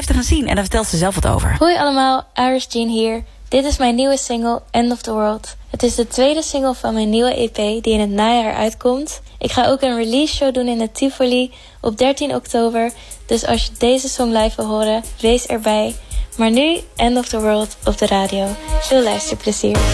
te gaan zien. En daar vertelt ze zelf wat over. Hoi allemaal, Iris Jean hier. Dit is mijn nieuwe single, End of the World. Het is de tweede single van mijn nieuwe EP die in het najaar uitkomt. Ik ga ook een release show doen in het Tivoli op 13 oktober. Dus als je deze song live wil horen, wees erbij. Maar nu End of the World op de radio. Veel luisterplezier.